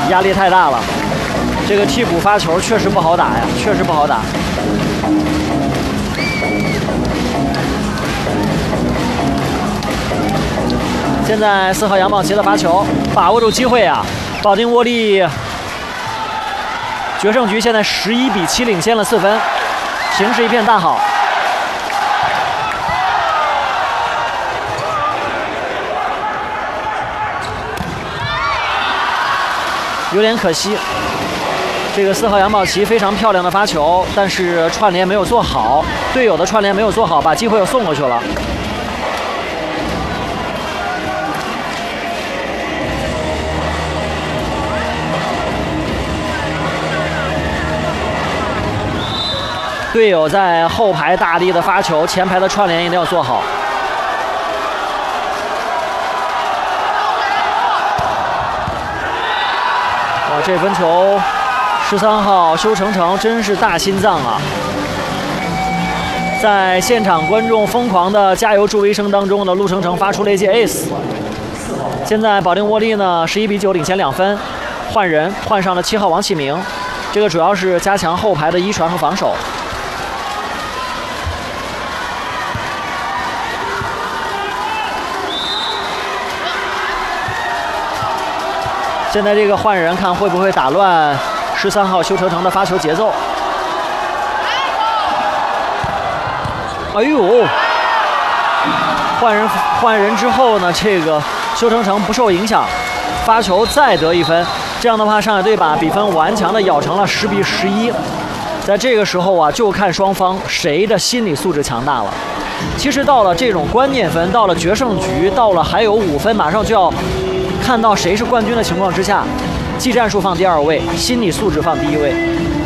压力太大了。这个替补发球确实不好打呀，确实不好打。现在4号杨宝琦的发球，把握住机会啊！保定沃利决胜局现在11比7领先了4分，形势一片大好。有点可惜，这个4号杨宝琦非常漂亮的发球，但是串联没有做好，队友的串联没有做好，把机会又送过去了。队友在后排大力的发球，前排的串联一定要做好。哇，这分球，13号修成成真是大心脏啊！在现场观众疯狂的加油助威声当中呢，陆成成发出了一记 ace。现在保定沃利呢11比9领先2分，换人换上了7号王启明，这个主要是加强后排的一传和防守。现在这个换人看会不会打乱13号修成成的发球节奏？哎呦！换人之后呢，这个修成成不受影响，发球再得1分。这样的话，上海队把比分顽强的咬成了10比11。在这个时候啊，就看双方谁的心理素质强大了。其实到了这种关键分，到了决胜局，到了还有5分，马上就要看到谁是冠军的情况之下，技战术放第2位，心理素质放第1位。